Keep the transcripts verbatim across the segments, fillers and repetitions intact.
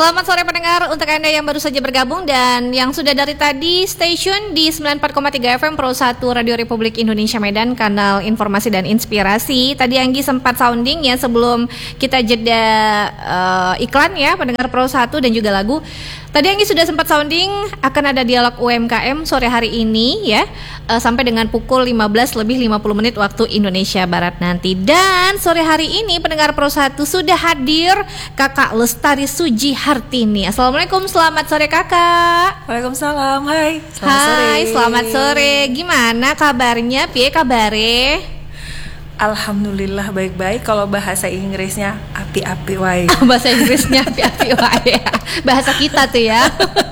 Selamat sore pendengar untuk Anda yang baru saja bergabung dan yang sudah dari tadi stay tune di sembilan puluh empat koma tiga F M Pro satu Radio Republik Indonesia Medan, kanal informasi dan inspirasi. Tadi Anggi sempat sounding ya sebelum kita jeda uh, iklan ya pendengar Pro satu dan juga lagu. Tadi Anggi sudah sempat sounding akan ada dialog U M K M sore hari ini ya uh, sampai dengan pukul lima belas lebih lima puluh menit waktu Indonesia Barat nanti. Dan sore hari ini pendengar Pro satu sudah hadir Kakak Lestari Suji Hartini. Assalamualaikum, selamat sore Kakak. Waalaikumsalam, hai. Selamat Hai, sore. selamat sore. Gimana kabarnya? Piye kabare? Alhamdulillah baik-baik. Kalau bahasa Inggrisnya api-api wae. Bahasa Inggrisnya api-api wae. Bahasa kita tuh ya.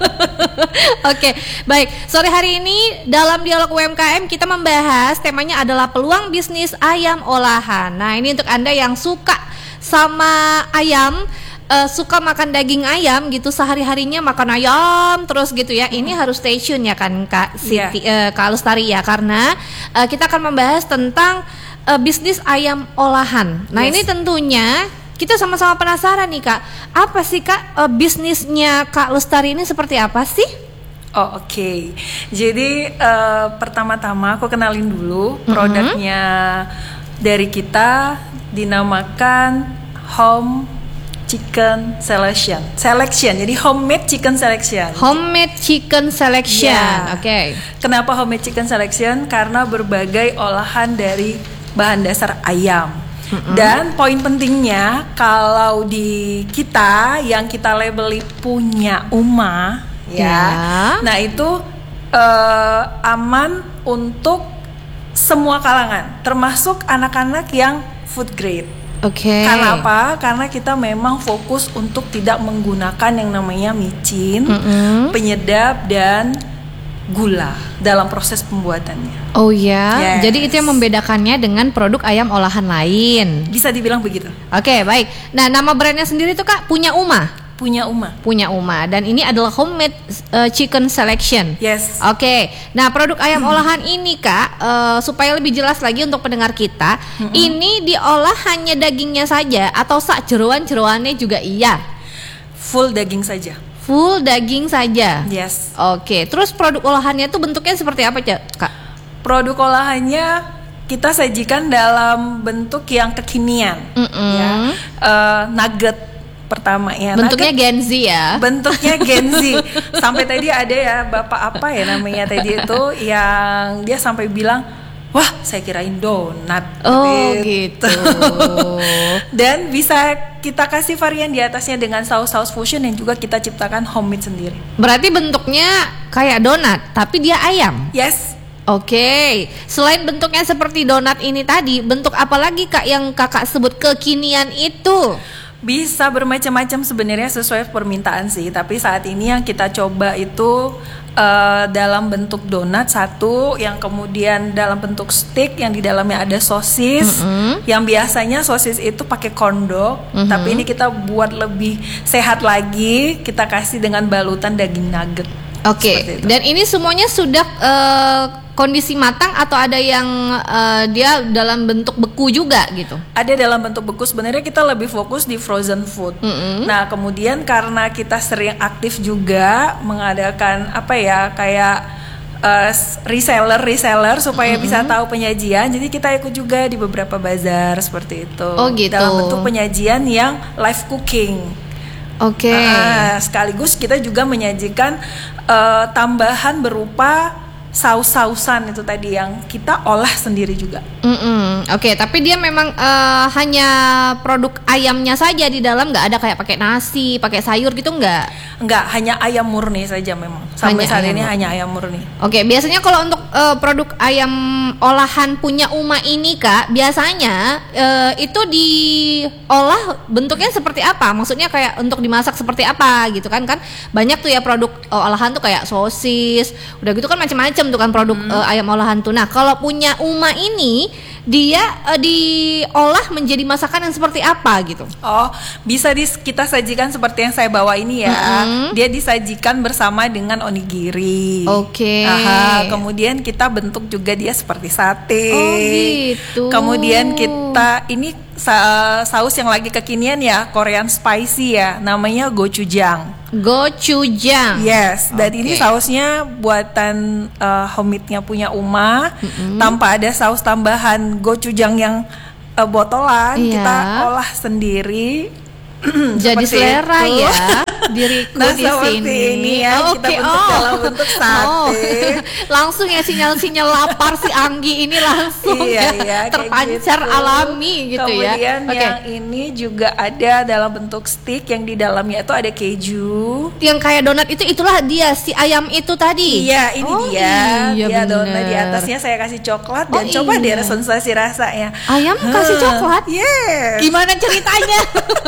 Oke, baik. Sore hari ini dalam dialog U M K M kita membahas temanya adalah peluang bisnis ayam olahan. Nah, ini untuk Anda yang suka sama ayam, uh, suka makan daging ayam gitu, sehari-harinya makan ayam terus gitu ya. Ini harus stay tune ya kan Kak Siti, yeah. uh, Kak Lestari ya, karena uh, kita akan membahas tentang uh, bisnis ayam olahan. Nah, yes. Ini tentunya kita sama-sama penasaran nih Kak. Apa sih Kak uh, bisnisnya Kak Lestari ini seperti apa sih? Oh oke, okay. Jadi uh, pertama-tama aku kenalin dulu mm-hmm. produknya dari kita, dinamakan Home Chicken Selection. Selection, jadi homemade chicken selection. Homemade chicken selection, yeah. Oke. Okay. Kenapa homemade chicken selection? Karena berbagai olahan dari bahan dasar ayam. Mm-hmm. Dan poin pentingnya kalau di kita yang kita labeli punya Uma. Ya, yeah. Nah itu uh, aman untuk semua kalangan, termasuk anak-anak yang food grade. Oke. Okay. Karena apa? Karena kita memang fokus untuk tidak menggunakan yang namanya micin, mm-hmm. penyedap dan gula dalam proses pembuatannya. Oh ya, yes. Jadi itu yang membedakannya dengan produk ayam olahan lain. Bisa dibilang begitu. Oke, okay, baik. Nah, nama brandnya sendiri tuh Kak punya Uma. Punya Uma. Punya Uma. Dan ini adalah homemade uh, chicken selection. Yes. Oke. Okay. Nah, produk ayam hmm. olahan ini Kak, uh, supaya lebih jelas lagi untuk pendengar kita, hmm. ini diolah hanya dagingnya saja atau sak jeroan-jeroannya juga iya? Full daging saja. Full daging saja. Yes. Oke. Okay. Terus produk olahannya tuh bentuknya seperti apa Kak? Produk olahannya kita sajikan dalam bentuk yang kekinian. Mm-hmm. Ya. Uh, nugget pertama ya, bentuknya Gen Z ya, bentuknya Gen Z. Sampai tadi ada ya bapak apa ya namanya tadi itu yang dia sampai bilang, wah saya kirain donat. Oh gitu, gitu. Dan bisa kita kasih varian di atasnya dengan saus-saus fusion yang juga kita ciptakan homemade sendiri. Berarti bentuknya kayak donat tapi dia ayam. Yes. Oke, okay. Selain bentuknya seperti donat ini tadi, bentuk apa lagi Kak yang Kakak sebut kekinian itu? Bisa bermacam-macam sebenarnya sesuai permintaan sih. Tapi saat ini yang kita coba itu uh, dalam bentuk donat satu, yang kemudian dalam bentuk stick yang di dalamnya ada sosis. Mm-hmm. Yang biasanya sosis itu pakai corn dog, mm-hmm. tapi ini kita buat lebih sehat lagi. Kita kasih dengan balutan daging nugget. Oke. Okay. Dan ini semuanya sudah uh, kondisi matang atau ada yang uh, dia dalam bentuk beku juga gitu? Ada dalam bentuk beku. Sebenarnya kita lebih fokus di frozen food. Mm-hmm. Nah kemudian karena kita sering aktif juga mengadakan apa ya kayak uh, reseller reseller supaya mm-hmm. bisa tahu penyajian. Jadi kita ikut juga di beberapa bazar seperti itu. Oh gitu. Dalam bentuk penyajian yang live cooking. Oke. Okay. Uh, sekaligus kita juga menyajikan uh, tambahan berupa saus-sausan itu tadi yang kita olah sendiri juga. Oke, okay, tapi dia memang uh, hanya produk ayamnya saja di dalam, nggak ada kayak pakai nasi, pakai sayur gitu nggak? Nggak, hanya ayam murni saja memang. Sampai hanya saat ini murni. Hanya ayam murni. Oke, okay, biasanya kalau untuk uh, produk ayam olahan punya Uma ini Kak, biasanya uh, itu diolah bentuknya seperti apa? Maksudnya kayak untuk dimasak seperti apa gitu kan? Kan banyak tuh ya produk uh, olahan tuh kayak sosis, udah gitu kan macam-macam tuh kan produk hmm. uh, ayam olahan tuh. Nah, kalau punya Uma ini dia uh, diolah menjadi masakan yang seperti apa gitu? Oh, bisa dis- kita sajikan seperti yang saya bawa ini ya. Mm-hmm. Dia disajikan bersama dengan onigiri. Oke. Okay. Kemudian kita bentuk juga dia seperti sate. Oh gitu. Kemudian kita kita ini sa- saus yang lagi kekinian ya, Korean spicy ya, namanya gochujang. Gochujang. Yes, dan Oke. ini sausnya buatan uh, homemade-nya punya Uma, Mm-mm. tanpa ada saus tambahan gochujang yang uh, botolan, Iya. kita olah sendiri. Jadi Seperti selera itu. ya diriku Nah, di seperti sini. ini ya, Oh, kita oke. bentuk dalam bentuk sate. Oh. Langsung ya sinyal-sinyal lapar si Anggi ini langsung Iya, ya iya, kayak terpancar gitu. alami gitu ya. Kemudian Oke. yang ini juga ada dalam bentuk stick yang di dalamnya itu ada keju. Yang kayak donat itu itulah dia si ayam itu tadi. Iya, ini Oh, dia. iya, Dia donat di bener. atasnya saya kasih coklat Oh, dan coba iya. deh sensasi rasanya. Ayam kasih Huh, coklat? Yes. Gimana ceritanya?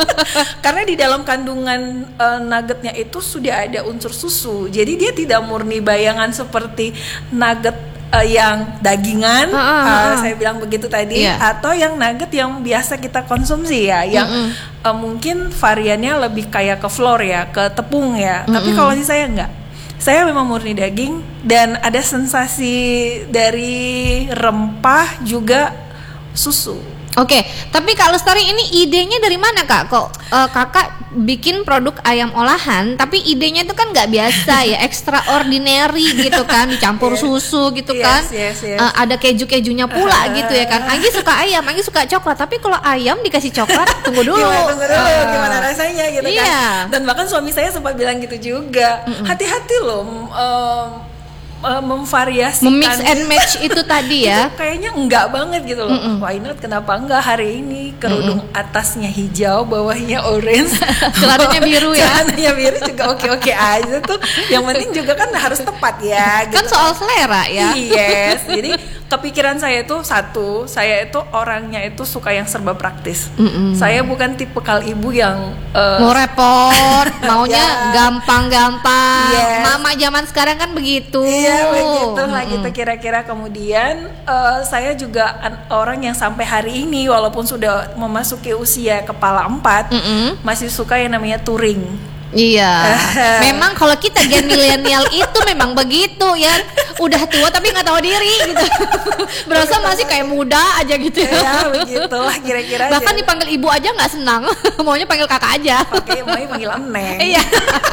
Karena di dalam kandungan uh, nuggetnya itu sudah ada unsur susu, jadi dia tidak murni bayangan seperti nugget uh, yang dagingan, Ah, ah, uh, ah. saya bilang begitu tadi, Iya. atau yang nugget yang biasa kita konsumsi ya, yang Mm-mm. uh, mungkin variannya lebih kayak ke flour ya, ke tepung ya. Tapi Mm-mm. kalau di saya enggak. Saya memang murni daging dan ada sensasi dari rempah juga susu. Oke, tapi Kak Lestari ini idenya dari mana Kak? Kok eh, kakak bikin produk ayam olahan, tapi idenya itu kan nggak biasa ya, extraordinary gitu kan, dicampur Yes. susu gitu Yes, kan, yes, yes. Eh, ada keju-kejunya pula gitu ya kan. Anggi suka ayam, Anggi suka coklat, tapi kalau ayam dikasih coklat, tunggu dulu. Gimana, tunggu dulu, Eh, gimana rasanya gitu Iya. kan. Dan bahkan suami saya sempat bilang gitu juga. Hati-hati loh um, um, memvariasikan. Memix and match itu tadi ya. Itu kayaknya enggak banget gitu loh. Why not? Kenapa enggak hari ini kerudung atasnya hijau, bawahnya orange, Celananya biru ya. Celananya biru juga oke-oke aja tuh. Yang penting juga kan harus tepat ya. Kan gitu. soal selera ya. Yes, jadi kepikiran saya itu satu, saya itu orangnya itu suka yang serba praktis. Mm-mm. Saya bukan tipe kal ibu yang uh, Mau repot, maunya Ya. gampang-gampang. Yes. Mama zaman sekarang kan begitu. Iya begitu lah Mm-mm. gitu kira-kira. Kemudian uh, saya juga an- orang yang sampai hari ini walaupun sudah memasuki usia kepala empat, Mm-mm. masih suka yang namanya touring. Iya, memang kalau kita gen milenial itu memang begitu ya, udah tua tapi nggak tahu diri gitu, berasa masih kayak muda aja gitu ya. Ya begitulah kira-kira. Bahkan aja. dipanggil ibu aja nggak senang, maunya panggil kakak aja. Pakai mau panggil neng. Iya,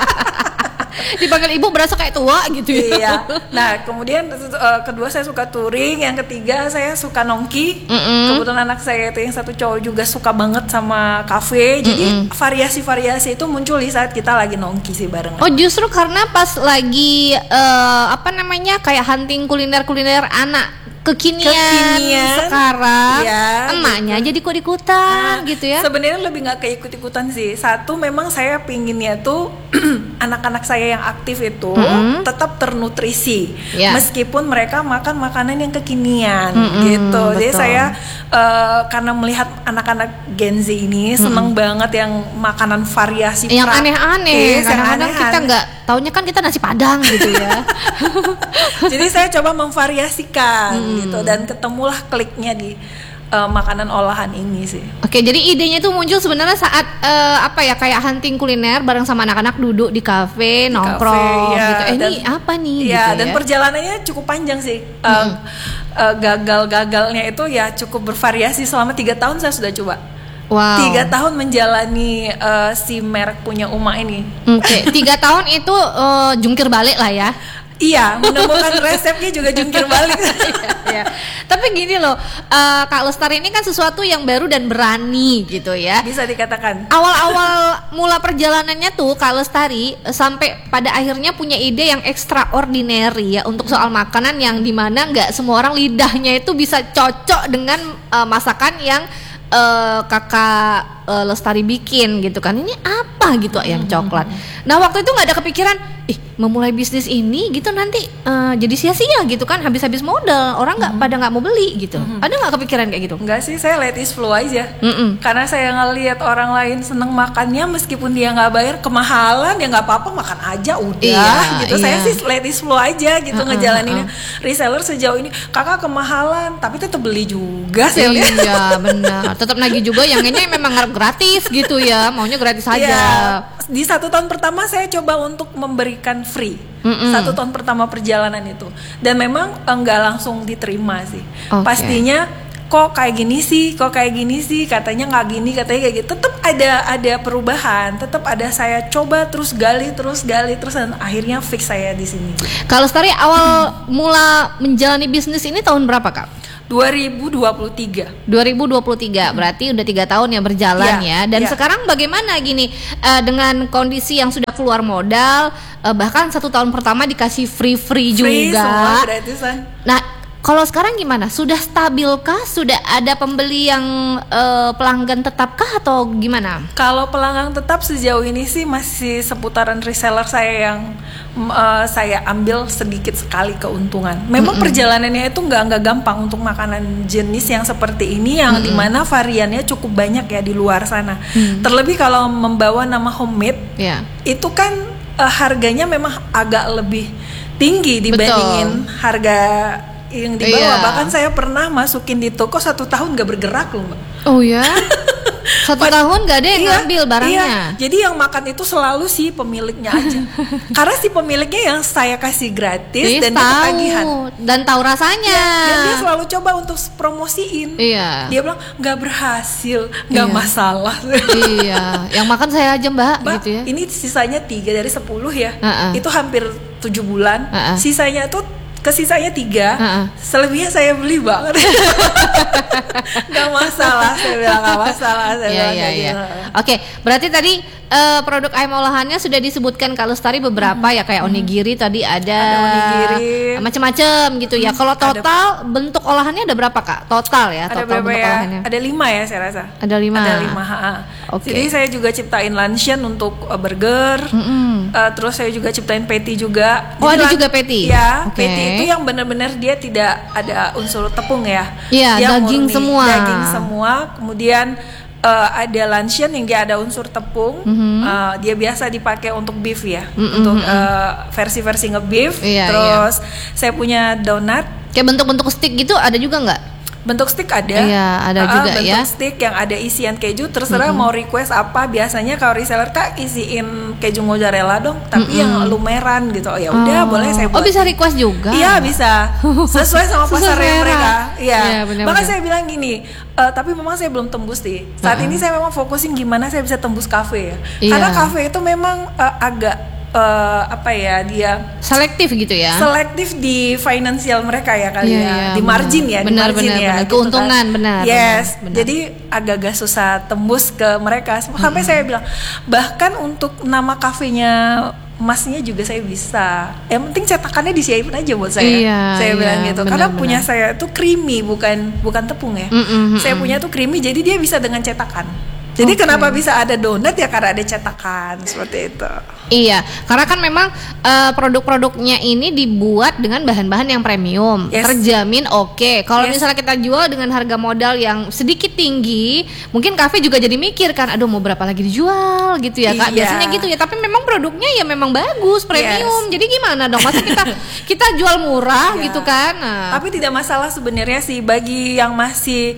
dipanggil ibu berasa kayak tua gitu ya. Iya. Nah, kemudian uh, kedua saya suka touring, yang ketiga saya suka nongki. Mm-mm. Kebetulan anak saya itu yang satu cowok juga suka banget sama kafe. Jadi variasi-variasi itu muncul di saat kita lagi nongki sih bareng. Oh justru karena pas lagi eh, apa namanya kayak hunting kuliner-kuliner anak kekinian, Kekinian, sekarang, iya, emaknya jadi ikut ikutan gitu ya. Sebenarnya lebih nggak keikut-ikutan sih. Satu, memang saya pinginnya tuh anak-anak saya yang aktif itu Mm-mm. tetap ternutrisi, Ya. meskipun mereka makan makanan yang kekinian Mm-mm, gitu. Jadi betul. saya eh, karena melihat anak-anak Gen Z ini seneng banget yang makanan variasi Yang praktis, aneh-aneh, yang kadang-kadang kita aneh-aneh. nggak taunya kan kita nasi padang gitu ya. Jadi saya coba memvariasikan gitu dan ketemulah kliknya di eh, makanan olahan ini sih. Oke, jadi idenya itu muncul sebenarnya saat eh, apa ya kayak hunting kuliner bareng sama anak-anak duduk di kafe nongkrong Kafe, ya. gitu. Eh Dan- ini apa nih? Iya, gitu dan ya. perjalanannya cukup panjang sih. Eh, eh, gagal-gagalnya itu ya cukup bervariasi. Selama tiga tahun saya sudah coba. Wow. Tiga tahun menjalani eh, si merek punya Uma ini. Oke, tiga tahun itu eh, jungkir balik lah ya. Iya, menemukan resepnya juga jungkir balik. Ya. Tapi gini loh, eh, Kak Lestari ini kan sesuatu yang baru dan berani gitu ya. Bisa dikatakan. Awal-awal mula perjalanannya tuh Kak Lestari eh, sampai pada akhirnya punya ide yang extraordinary ya untuk soal makanan yang dimana nggak semua orang lidahnya itu bisa cocok dengan eh, masakan yang eh, kakak eh, Lestari bikin gitu kan. Ini apa gitu ayam coklat. Nah waktu itu nggak ada kepikiran, ih memulai bisnis ini gitu nanti eh, jadi sia-sia gitu kan, habis-habis modal orang nggak pada nggak mau beli gitu. Ada nggak kepikiran kayak gitu? Enggak sih, saya let it flow aja. Mm-mm. Karena saya ngelihat orang lain seneng makannya meskipun dia nggak bayar kemahalan ya nggak apa-apa makan aja udah Iya, gitu. Saya iya. sih let it flow aja gitu Uh-uh, ngejalaninnya. Reseller sejauh ini kakak kemahalan tapi tetap beli juga sih. Iya benar. Tetap nagih juga yang ini memang harap gratis gitu ya, maunya gratis aja. Ya, di satu tahun pertama saya coba untuk memberikan free. Mm-mm. Satu tahun pertama perjalanan itu dan memang enggak langsung diterima sih. Oke. Pastinya kok kayak gini sih, kok kayak gini sih, katanya nggak gini, katanya kayak gitu. Tetap ada ada perubahan, tetap ada saya coba terus gali, terus gali, terus dan akhirnya fix saya di sini. Kalau Lestari awal hmm. mula menjalani bisnis ini tahun berapa Kak? dua ribu dua puluh tiga. dua ribu dua puluh tiga, berarti udah tiga tahun ya berjalan ya. ya. Dan ya. Sekarang bagaimana gini uh, dengan kondisi yang sudah keluar modal, uh, bahkan satu tahun pertama dikasih free-free Free, juga. Semua gratisan. Nah, kalau sekarang gimana? Sudah stabilkah? Sudah ada pembeli yang uh, pelanggan tetapkah atau gimana? Kalau pelanggan tetap sejauh ini sih masih seputaran reseller saya yang uh, saya ambil sedikit sekali keuntungan. Memang mm-hmm. perjalanannya itu nggak nggak gampang untuk makanan jenis yang seperti ini, yang mm-hmm. dimana variannya cukup banyak ya di luar sana. Mm-hmm. Terlebih kalau membawa nama homemade, yeah. itu kan uh, harganya memang agak lebih tinggi dibandingin Betul. harga yang di bawah. Iya. Bahkan saya pernah masukin di toko satu tahun gak bergerak loh Mbak. Oh ya? Satu Pas, tahun gak ada yang iya, ngambil barangnya? Iya. Jadi yang makan itu selalu si pemiliknya aja. Karena si pemiliknya yang saya kasih gratis Dia dan tahu, ketagihan. Dan tahu rasanya. Ya, dan dia selalu coba untuk promosiin. Iya. Dia bilang gak berhasil, gak iya. masalah. Iya. Yang makan saya aja Mbak, Mbak gitu ya. Ini sisanya tiga dari sepuluh ya. Uh-uh. Itu hampir tujuh bulan. Uh-uh. Sisanya tuh kesisanya tiga, uh-uh. selebihnya saya beli banget. Gak masalah, saya bilang gak masalah. Saya yeah, bilang yeah, gitu. yeah. Oke, berarti tadi uh, produk ayam olahannya sudah disebutkan Kak Lestari beberapa hmm. ya, kayak onigiri hmm. tadi ada, ada macam-macam gitu ya. Kalau total ada, bentuk olahannya ada berapa Kak? Total ya, ada total bentuk ya? olahannya. Ada lima ya saya rasa. Ada lima. Ada lima. Okay. Jadi saya juga ciptain luncheon untuk uh, burger. Mm-hmm. Uh, terus saya juga ciptain patty juga. Oh, Jadi ada lan- juga patty. Ya, okay. patty itu yang benar-benar dia tidak ada unsur tepung ya. Iya, daging murni, semua. Daging semua. Kemudian uh, ada luncheon yang dia ada unsur tepung. Mm-hmm. Uh, dia biasa dipakai untuk beef ya, mm-hmm. untuk uh, versi-versi nge-beef. Iya, terus iya. saya punya donat. Kayak bentuk-bentuk stick gitu ada juga nggak? Bentuk stick ada, iya, ada uh, juga bentuk ya. Bentuk stick yang ada isian keju, terserah mm-hmm. mau request apa. Biasanya kalau reseller Kak isiin keju mozzarella dong, tapi mm-hmm. yang lumeran gitu. Oh ya udah, oh. boleh saya buat. Oh bisa request juga? Iya bisa, sesuai sama pasar mereka. Iya. Ya, Makanya saya bilang gini, uh, tapi memang saya belum tembus sih. Saat uh-huh. ini saya memang fokusin gimana saya bisa tembus kafe ya. Iya. Karena kafe itu memang uh, agak Uh, apa ya dia selektif gitu ya, selektif di finansial mereka ya kali yeah, ya yeah, di margin ya, benar, di margin benar, ya benar. Gitu keuntungan kan. benar yes benar, benar. Jadi agak-agak susah tembus ke mereka sampai hmm. saya bilang bahkan untuk nama kafenya Masnya juga saya bisa. Yang penting cetakannya disiapin aja buat saya. Iya, saya iya, bilang gitu. benar, Karena benar. punya saya tuh creamy bukan bukan tepung ya. Mm-mm, saya mm-mm. punya tuh creamy jadi dia bisa dengan cetakan. Jadi okay. kenapa bisa ada donat ya karena ada cetakan seperti itu. Iya, karena kan memang uh, produk-produknya ini dibuat dengan bahan-bahan yang premium, yes. terjamin oke. Okay. Kalau yes. misalnya kita jual dengan harga modal yang sedikit tinggi, mungkin kafe juga jadi mikir kan, aduh mau berapa lagi dijual gitu ya Kak. Iya. Biasanya gitu ya. Tapi memang produknya ya memang bagus, premium. Yes. Jadi gimana dong? Masa kita kita jual murah yeah. gitu kan? Nah. Tapi tidak masalah sebenarnya sih bagi yang masih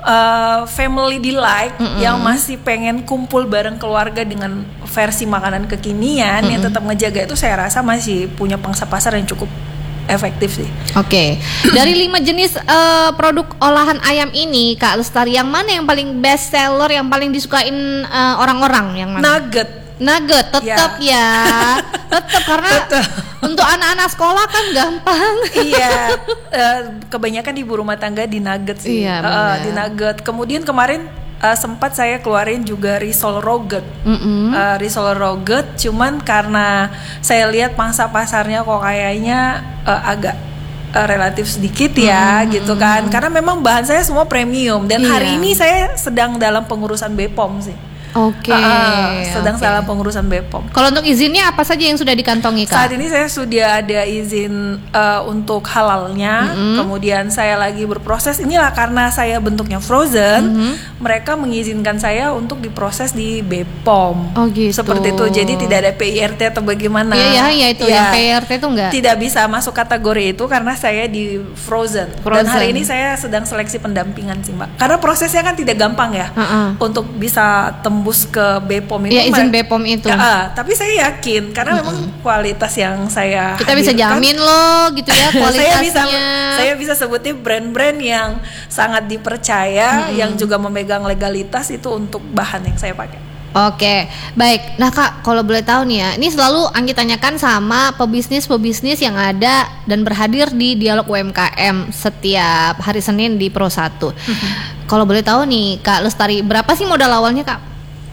Uh, family delight mm-hmm. yang masih pengen kumpul bareng keluarga dengan versi makanan kekinian mm-hmm. yang tetap ngejaga itu, saya rasa masih punya pangsa pasar yang cukup efektif sih. Oke, okay. Dari lima jenis uh, produk olahan ayam ini Kak Lestari, yang mana yang paling best seller, yang paling disukain uh, orang-orang? Yang mana? Nugget. Nugget tetap ya, ya. tetap karena tetep. Untuk anak-anak sekolah kan gampang. Iya, uh, kebanyakan ibu rumah tangga di nugget sih. Iya, uh, di nugget. Kemudian kemarin uh, sempat saya keluarin juga risol roget. Mm-hmm. Uh, risol roget, cuman karena saya lihat pangsa pasarnya kok kayaknya uh, agak uh, relatif sedikit ya, mm-hmm. gitu kan. Karena memang bahan saya semua premium dan iya. hari ini saya sedang dalam pengurusan B P O M sih. Oke, okay, uh, sedang okay. salah pengurusan B P O M. Kalau untuk izinnya apa saja yang sudah dikantongi Kak? Saat ini saya sudah ada izin uh, untuk halalnya, mm-hmm. kemudian saya lagi berproses. Inilah karena saya bentuknya frozen, mm-hmm. mereka mengizinkan saya untuk diproses di B P O M. Oh gitu. Seperti itu, jadi tidak ada P I R T atau bagaimana. Iya, iya, itu ya, yang P I R T itu enggak. Tidak bisa masuk kategori itu karena saya di frozen. frozen. Dan hari ini saya sedang seleksi pendampingan sih Mbak. Karena prosesnya kan tidak gampang ya, uh-uh. untuk bisa tembus nembus ke B P O M itu. Ya, izin mer- B P O M itu. Ya, uh, tapi saya yakin karena mm-hmm. memang kualitas yang saya kita bisa jamin loh gitu ya kualitasnya. saya bisa saya bisa sebutin brand-brand yang sangat dipercaya, mm-hmm. yang juga memegang legalitas itu untuk bahan yang saya pakai. Oke, baik. Nah Kak, kalau boleh tahu nih ya, ini selalu Anggi tanyakan sama pebisnis-pebisnis yang ada dan berhadir di Dialog U M K M setiap hari Senin di Pro satu. Kalau boleh tahu nih Kak Lestari, berapa sih modal awalnya Kak?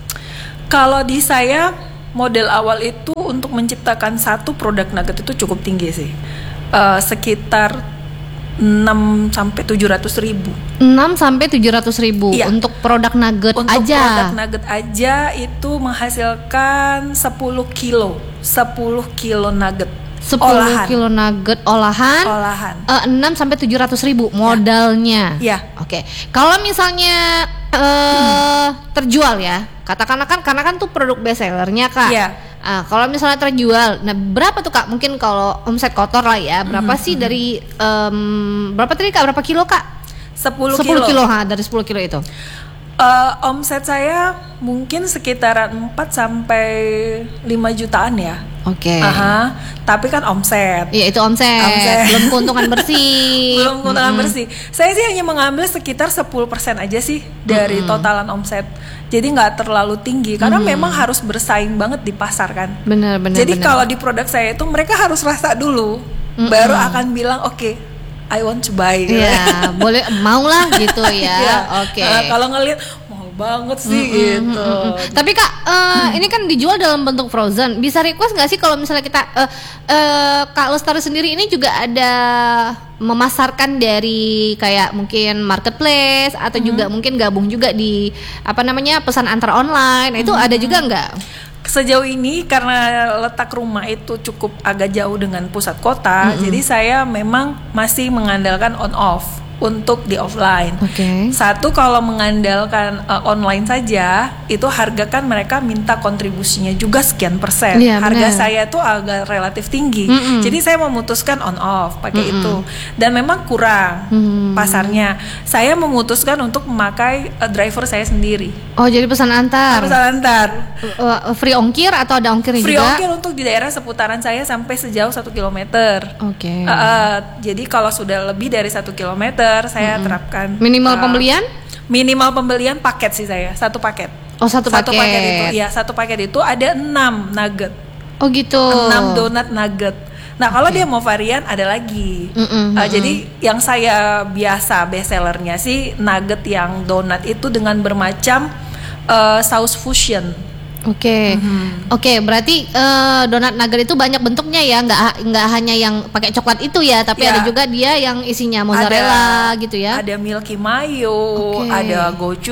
Kalau di saya, model awal itu untuk menciptakan satu produk nugget itu cukup tinggi sih, uh, sekitar enam sampai tujuh ratus ribu. enam sampai tujuh ratus ribu iya. Untuk produk nugget untuk aja. Untuk produk nugget aja itu menghasilkan sepuluh kilo nugget. sepuluh olahan. kilo nugget olahan. Olahan. Uh, enam sampai tujuh ratus ribu modalnya. Ya. Oke. Okay. Kalau misalnya uh, hmm. terjual ya, katakanlah kan karena kan tuh produk best sellernya Kak. Ya. Ah, kalau misalnya terjual, nah berapa tuh Kak? Mungkin kalau omset kotor lah ya, berapa mm-hmm. sih dari um, berapa tadi Kak? Berapa kilo Kak? sepuluh kilo. sepuluh kilo, ha, dari sepuluh kilo itu. Uh, omset saya mungkin sekitaran empat sampai lima jutaan ya. Oke. Okay. Uh-huh. Tapi kan omset. Iya, itu omset. omset. Belum keuntungan bersih. Belum keuntungan mm-hmm. bersih. Saya sih hanya mengambil sekitar sepuluh persen aja sih dari mm-hmm. totalan omset. Jadi nggak terlalu tinggi karena hmm. memang harus bersaing banget di pasar kan. Benar, benar. Jadi benar. kalau di produk saya itu mereka harus rasa dulu, hmm. baru akan bilang oke, okay, I want to buy. Iya, boleh mau lah gitu ya. ya. Oke. Okay. Nah, kalau ngelihat mahal banget sih mm-hmm, gitu. Mm-hmm. Tapi Kak, uh, hmm. ini kan dijual dalam bentuk frozen. Bisa request nggak sih kalau misalnya kita uh, uh, Kak Lestari sendiri ini juga ada memasarkan dari kayak mungkin marketplace atau hmm. juga mungkin gabung juga di apa namanya pesan antar online, itu hmm. ada juga nggak? Sejauh ini karena letak rumah itu cukup agak jauh dengan pusat kota, hmm. jadi saya memang masih mengandalkan on off untuk di offline. Okay. Satu, kalau mengandalkan uh, online saja, itu harga kan mereka minta kontribusinya juga sekian persen. Yeah, harga bener. saya tuh agak relatif tinggi. Mm-mm. Jadi saya memutuskan on off pakai Mm-mm. itu. Dan memang kurang Mm. pasarnya. Saya memutuskan untuk memakai uh, driver saya sendiri. Oh, jadi pesan antar. Pesan antar. Uh, free ongkir atau ada ongkirnya free juga? Free ongkir untuk di daerah seputaran saya sampai sejauh satu kilometer. Oke. Okay. Uh, uh, jadi kalau sudah lebih dari satu kilometer saya hmm. terapkan minimal uh, pembelian minimal pembelian paket sih saya satu paket. Oh, satu paket. Satu paket itu ya, satu paket itu ada enam nugget. Oh gitu. enam donat nugget. Nah, kalau okay. dia mau varian ada lagi. Mm-mm, uh, mm-mm. Jadi yang saya biasa best sellernya sih nugget yang donat itu dengan bermacam uh, saus fusion. Oke, okay. mm-hmm. oke, okay, berarti uh, donat nugget itu banyak bentuknya ya, nggak nggak hanya yang pakai coklat itu ya, tapi ya. Ada juga dia yang isinya mozzarella ada, gitu ya. Ada milky mayo, okay. ada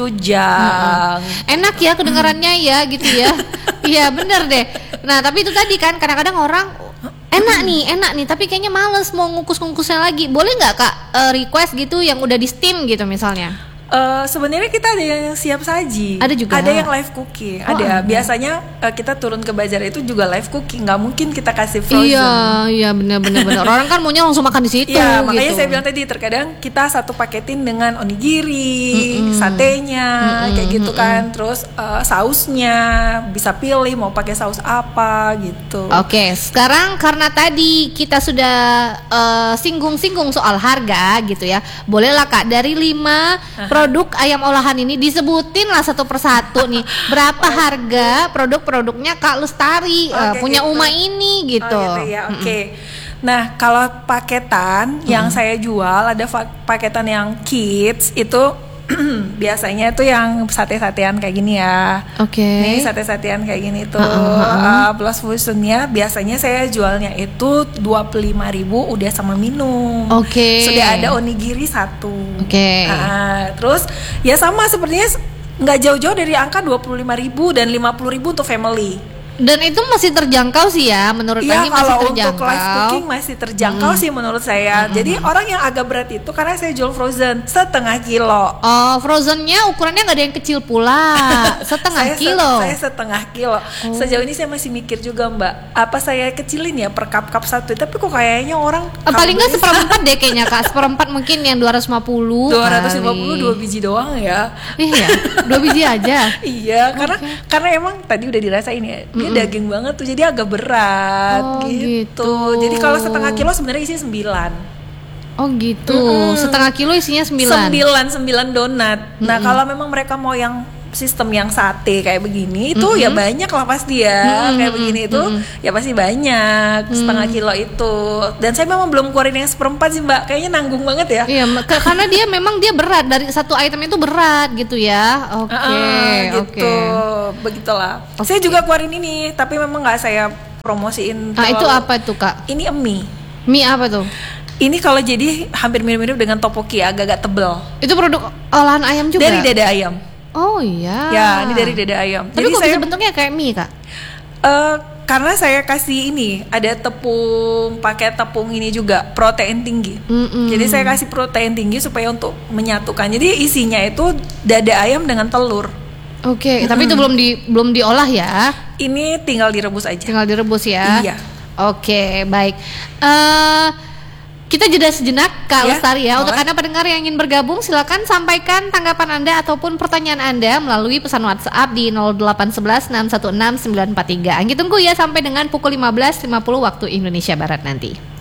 gochujang. Mm-hmm. Enak ya kedengarannya ya, gitu ya. Iya bener deh. Nah tapi itu tadi kan kadang-kadang orang enak nih, enak nih, tapi kayaknya males mau ngukus-ngukusnya lagi. Boleh nggak Kak uh, request gitu yang udah di steam gitu misalnya? Uh, sebenarnya kita ada yang siap saji, ada juga, ada yang live cooking, oh, ada. ada. Biasanya uh, kita turun ke bazar itu juga live cooking, nggak mungkin kita kasih frozen. Iya, iya benar-benar benar. Orang kan maunya langsung makan di situ. Iya, makanya gitu. saya bilang tadi terkadang kita satu paketin dengan onigiri, mm-mm. satenya, mm-mm. kayak gitu kan. Terus uh, sausnya bisa pilih mau pakai saus apa gitu. Oke, sekarang karena tadi kita sudah uh, singgung-singgung soal harga gitu ya, bolehlah Kak dari lima produk ayam olahan ini disebutin lah satu persatu nih berapa harga produk-produknya Kak Lestari okay, uh, punya gitu. Uma ini gitu. Oh, gitu ya, oke. Okay. Nah, kalau paketan mm-hmm. yang saya jual ada fa- paketan yang kids itu biasanya itu yang sate-satean kayak gini ya. Oke. Okay. Nih sate-satean kayak gini tuh. Uh-huh. Uh, plus fusionnya biasanya saya jualnya itu dua puluh lima ribu udah sama minum. Oke. Okay. Sudah ada onigiri satu. Oke. Okay. Uh, terus ya sama sepertinya nggak jauh-jauh dari angka dua puluh lima ribu dan lima puluh ribu untuk family. Dan itu masih terjangkau sih ya, menurut Iya, Anggi masih kalau terjangkau. untuk live cooking masih terjangkau Hmm. sih menurut saya. Jadi orang yang agak berat itu karena saya jual frozen setengah kilo. Oh, frozennya ukurannya nggak ada yang kecil pula, setengah saya se- kilo. saya setengah kilo. Sejauh ini saya masih mikir juga Mbak, apa saya kecilin ya per cup-cup satu. Tapi kok kayaknya orang Eh, paling nggak kalau beli seperempat deh kayaknya Kak, seperempat mungkin yang dua ratus lima puluh. dua ratus lima puluh kali. dua biji doang ya. Iya, dua biji aja. Iya, karena karena emang tadi udah dirasain ya, dia daging banget tuh, jadi agak berat Oh, gitu. gitu. Jadi kalau setengah kilo sebenarnya isinya sembilan. Oh gitu, setengah kilo isinya sembilan. Sembilan sembilan donat. Nah kalau memang mereka mau yang sistem yang sate kayak begini itu ya banyak lah pasti ya. Kayak begini itu ya pasti banyak setengah kilo itu. Dan saya memang belum keluarin yang seperempat sih Mbak. Kayaknya nanggung banget ya. Iya, ke- karena dia memang dia berat, dari satu item itu berat gitu ya. Oke, Ah, oke. gitu, begitulah. Saya juga keluarin ini, tapi memang nggak saya promosiin. Nah itu terlalu. apa tuh Kak? Ini mie. Mie apa tuh? Ini kalau jadi hampir mirip-mirip dengan topoki, agak-agak tebel. Itu produk olahan ayam juga? Dari dada ayam. Oh iya. Ya, ini dari dada ayam. Tapi Jadi kok saya bisa bentuknya kayak mie Kak? eh, karena saya kasih ini ada tepung, pakai tepung ini juga protein tinggi. Mm-mm. Jadi saya kasih protein tinggi supaya untuk menyatukan. Jadi isinya itu dada ayam dengan telur. Oke, tapi itu belum di belum diolah ya? Ini tinggal direbus aja. Tinggal direbus ya. Iya. Oke, baik. Eh kita jeda sejenak Kak Ya, Lestari ya. Untuk boleh. Anda pendengar yang ingin bergabung, silakan sampaikan tanggapan Anda ataupun pertanyaan Anda melalui pesan WhatsApp di nol delapan satu satu enam satu enam sembilan empat tiga. Anggi tunggu ya sampai dengan pukul lima belas lima puluh waktu Indonesia Barat nanti.